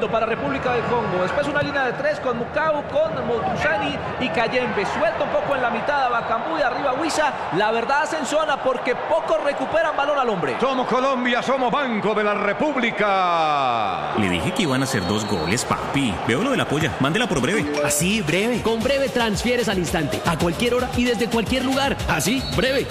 fondo para República del Congo. Después una línea de tres con Mukau, con Motusani y Kayembe. Suelta un poco en la mitad a Bakambu y arriba Wissa. La verdad hacen zona porque pocos recuperan balón al hombre. Somos Colombia, somos Banco de la República. Le dije que iban a hacer 2 goles, papi. Veo lo de la polla. Mándela por Breve. Así, Breve. Con Breve transfieres al instante, a cualquier hora y desde cualquier lugar. Así, Breve.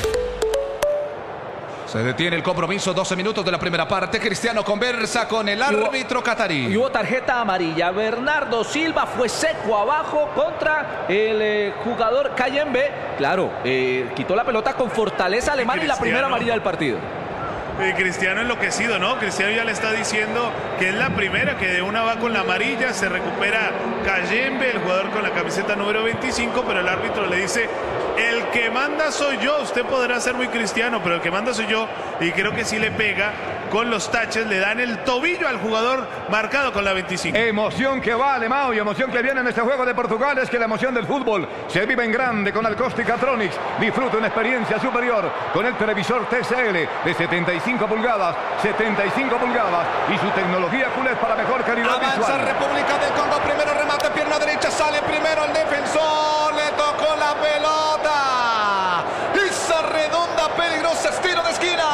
Se detiene el compromiso, 12 minutos de la primera parte. Cristiano conversa con el árbitro catarí. Y hubo tarjeta amarilla. Bernardo Silva fue seco abajo contra el jugador Kayembe. Claro, quitó la pelota con fortaleza alemán y la primera amarilla del partido. Cristiano enloquecido, ¿no? Cristiano ya le está diciendo que es la primera, que de una va con la amarilla, se recupera Kayembe, el jugador con la camiseta número 25, pero el árbitro le dice: el que manda soy yo. Usted podrá ser muy cristiano, pero el que manda soy yo. Y creo que sí le pega con los taches, le dan el tobillo al jugador marcado con la 25. Emoción que vale, Mao, y emoción que viene en este juego de Portugal. Es que la emoción del fútbol se vive en grande con Alcosta y Catronics. Disfruta una experiencia superior con el televisor TCL de 75 pulgadas y su tecnología QLED para mejor calidad Avanza visual. República del Congo, primero remate, pierna derecha, sale primero el defensor, le tocó la pelota. Esa redonda, peligrosa, estilo de esquina.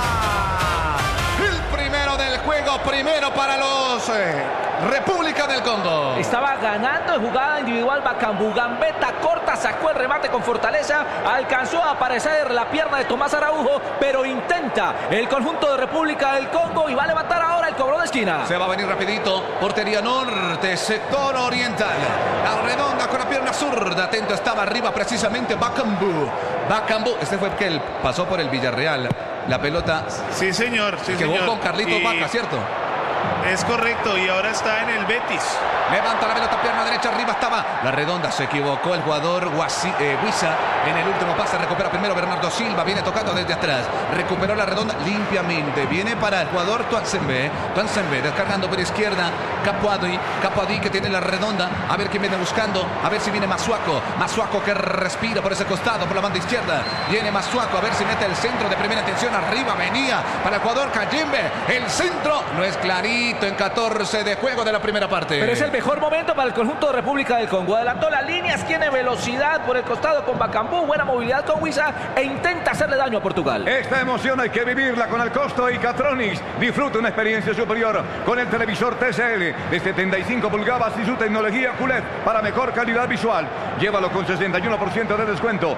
El primero del juego, primero para los República del Congo. Estaba ganando en jugada individual Bakambu. Gambeta corta, sacó el remate con fortaleza. Alcanzó a aparecer la pierna de Tomás Araujo, pero intenta el conjunto de República del Congo y va a levantar ahora el cobro de esquina. Se va a venir rapidito. Portería norte, sector oriental. La redonda con la pierna zurda. Atento estaba arriba precisamente Bakambu. Este fue el que pasó por el Villarreal. La pelota. Sí, señor. Sí, que señor. jugó con Carlitos Vaca, ¿cierto? Es correcto, y ahora está en el Betis. Levanta la pelota, pierna derecha, arriba estaba la redonda. Se equivocó el jugador Wissa en el último pase. Recupera primero Bernardo Silva, viene tocando desde atrás. Recuperó la redonda limpiamente. Viene para el jugador Tuanzembe, descargando por izquierda. Capuadi que tiene la redonda. A ver quién viene buscando. A ver si viene Masuaco que respira por ese costado, por la banda izquierda. Viene Masuaco, a ver si mete el centro de primera intención. Arriba venía para el jugador Kayembe. El centro no es clarito en 14 de juego de la primera parte. Pero es el mejor momento para el conjunto de República del Congo. Adelantó las líneas, tiene velocidad por el costado con Bakambu, buena movilidad con Wissa e intenta hacerle daño a Portugal. Esta emoción hay que vivirla con Alcosta y Catronics. Disfruta una experiencia superior con el televisor TCL de 75 pulgadas y su tecnología QLED para mejor calidad visual. Llévalo con 61% de descuento.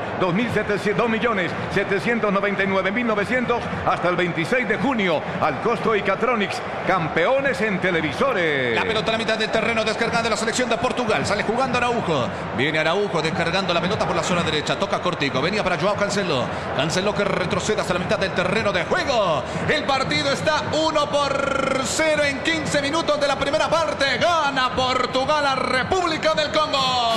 2.799.900 hasta el 26 de junio. Alcosta y Catronics, campeones en televisores. La pelota a la mitad del terreno, descargada de la selección de Portugal. Sale jugando Araujo. Viene Araujo descargando la pelota por la zona derecha. Toca Cortico. Venía para Joao Cancelo. Cancelo que retrocede hasta la mitad del terreno de juego. El partido está 1-0 en 15 minutos de la primera parte. Gana Portugal a República del Congo.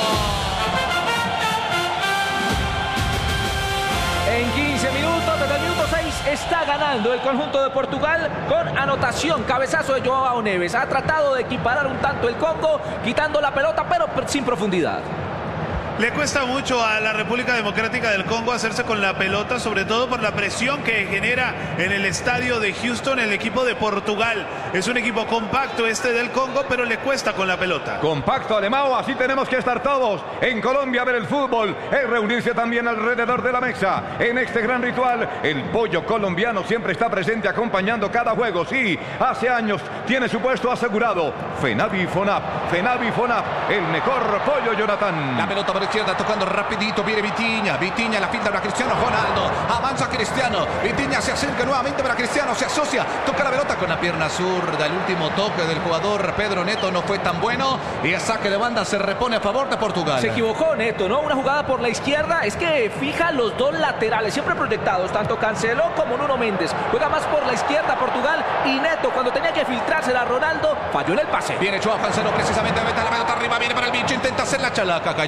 En 15 minutos, desde el minuto 6, está ganando el conjunto de Portugal con anotación, cabezazo de Joao Neves. Ha tratado de equiparar un tanto el Congo, quitando la pelota, pero sin profundidad. Le cuesta mucho a la República Democrática del Congo hacerse con la pelota, sobre todo por la presión que genera en el estadio de Houston el equipo de Portugal. Es un equipo compacto este del Congo, pero le cuesta con la pelota. Compacto, Alemão, así tenemos que estar todos en Colombia a ver el fútbol, es reunirse también alrededor de la mesa. En este gran ritual, el pollo colombiano siempre está presente acompañando cada juego. Sí, hace años tiene su puesto asegurado. Fenavi Fonap, el mejor pollo, Jonathan. La pelota por izquierda tocando rapidito, viene Vitinha la filtra para Cristiano Ronaldo, avanza Cristiano, Vitinha se acerca nuevamente para Cristiano, se asocia, toca la pelota con la pierna zurda. El último toque del jugador Pedro Neto no fue tan bueno y el saque de banda se repone a favor de Portugal. Se equivocó Neto, ¿no? Una jugada por la izquierda, es que fija los dos laterales, siempre proyectados, tanto Cancelo como Nuno Méndez. Juega más por la izquierda Portugal y Neto, cuando tenía que filtrársela a Ronaldo, falló en el pase. Viene Joao Cancelo precisamente, mete la pelota arriba, viene para el bicho, intenta hacer la chalaca, cayó al suelo.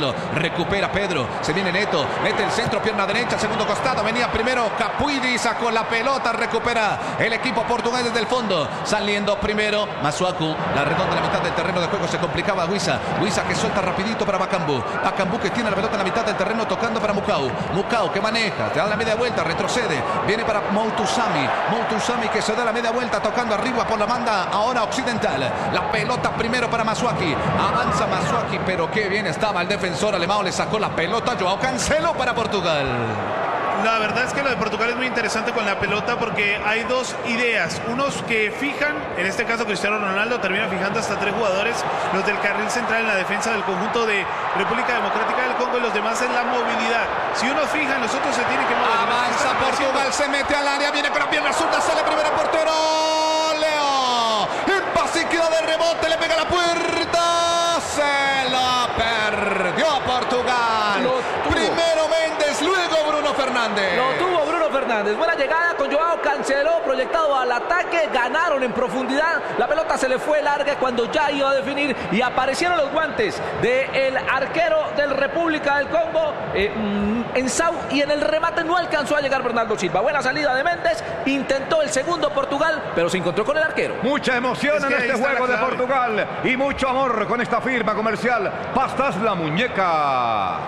tocarlo. Recupera Pedro. Se viene Neto. Mete el centro, pierna derecha, segundo costado. Venía primero Capuidi, sacó la pelota. Recupera el equipo portugués desde el fondo. Saliendo primero Masuaku. La redonda en la mitad del terreno de juego se complicaba. Huiza que suelta rapidito para Bakambu. Bakambu que tiene la pelota en la mitad del terreno tocando para Mukau. Mukau que maneja. Te da la media vuelta. Retrocede. Viene para Moutousami. Moutousami que se da la media vuelta tocando arriba por la banda ahora occidental. La pelota primero para Masuaki. Avanza Masuaki, pero qué bien estaba el defensor alemán. Le sacó la pelota Joao Cancelo para Portugal. La verdad es que lo de Portugal es muy interesante con la pelota porque hay dos ideas. Unos que fijan, en este caso Cristiano Ronaldo termina fijando hasta 3 jugadores, los del carril central en la defensa del conjunto de República Democrática del Congo y los demás en la movilidad. Si uno fija, los otros se tienen que mover. Avanza Portugal, se mete al área, viene con la pierna zurda, sale primero el portero. Leo, en pase queda de rebote, le pega a la puerta, se la perdió Portugal. Primero Méndez, luego Bruno Fernández. Lo tuvo Bruno Fernández. Buena llegada con Joao Cancelo, proyectado al ataque. Ganaron en profundidad. La pelota se le fue larga cuando ya iba a definir y aparecieron los guantes del arquero del República del Congo, Ensau, y en el remate no alcanzó a llegar Bernardo Silva. Buena salida de Méndez. Intentó el segundo Portugal, pero se encontró con el arquero. Mucha emoción en este juego de Portugal y mucho amor con esta firma comercial Pastas La Muñeca.